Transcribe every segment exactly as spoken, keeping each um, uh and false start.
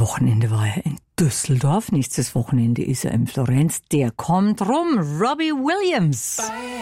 Wochenende war er in Düsseldorf. Nächstes Wochenende ist er in Florenz. Der kommt rum. Robbie Williams.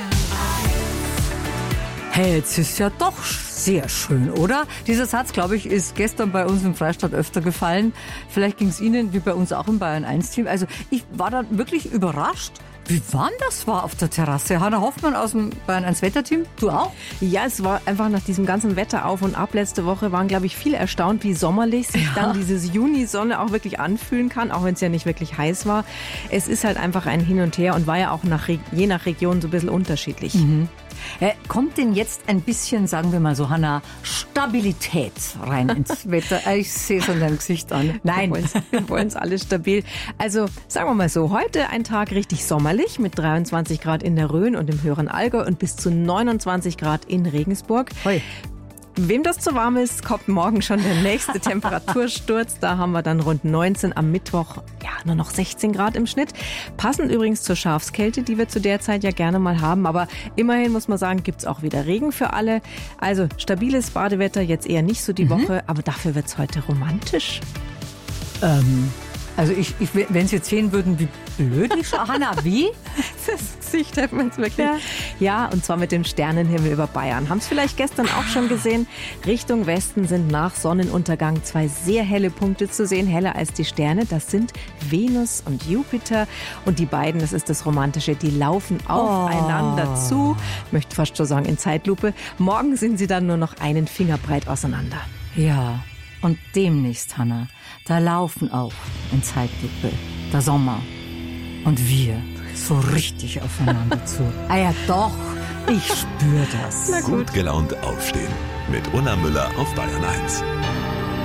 Hey, jetzt ist ja doch sehr schön, oder? Dieser Satz, glaube ich, ist gestern bei uns im Freistaat öfter gefallen. Vielleicht ging es Ihnen wie bei uns auch im Bayern eins Team. Also ich war da wirklich überrascht, wie warm das war auf der Terrasse. Hanna Hoffmann aus dem Bayern eins Wetterteam, du auch? Ja, es war einfach nach diesem ganzen Wetter auf und ab. Letzte Woche waren, glaube ich, viele erstaunt, wie sommerlich sich ja. dann dieses Juni-Sonne auch wirklich anfühlen kann, auch wenn es ja nicht wirklich heiß war. Es ist halt einfach ein Hin und Her und war ja auch nach, je nach Region so ein bisschen unterschiedlich. Mhm. Äh, kommt denn jetzt ein bisschen, sagen wir mal so, Hanna, Stabilität rein ins Wetter? Ich sehe es an deinem Gesicht an. Nein, wir wollen es alle stabil. Also sagen wir mal so, heute ein Tag richtig sommerlich mit dreiundzwanzig Grad in der Rhön und im höheren Allgäu und bis zu neunundzwanzig Grad in Regensburg. Hoi. Wem das zu warm ist, kommt morgen schon der nächste Temperatursturz. Da haben wir dann rund neunzehn, am Mittwoch ja nur noch sechzehn Grad im Schnitt. Passend übrigens zur Schafskälte, die wir zu der Zeit ja gerne mal haben. Aber immerhin muss man sagen, gibt's auch wieder Regen für alle. Also stabiles Badewetter, jetzt eher nicht so die mhm. Woche, aber dafür wird's heute romantisch. Ähm, also ich, ich wenn Sie jetzt sehen würden, wie blöd ich schaue. Hanna, wie? Das Gesicht hat man es wirklich. Ja. ja, und zwar mit dem Sternenhimmel über Bayern. Haben es vielleicht gestern auch schon gesehen. Richtung Westen sind nach Sonnenuntergang zwei sehr helle Punkte zu sehen, heller als die Sterne. Das sind Venus und Jupiter. Und die beiden, das ist das Romantische, die laufen aufeinander oh. zu. Ich möchte fast schon sagen in Zeitlupe. Morgen sind sie dann nur noch einen Finger breit auseinander. Ja, und demnächst, Hanna, da laufen auch in Zeitlupe der Sommer und wir so richtig aufeinander zu. Ah ja, doch, ich spüre das. Na gut. Gut gelaunt aufstehen mit Ulla Müller auf Bayern eins.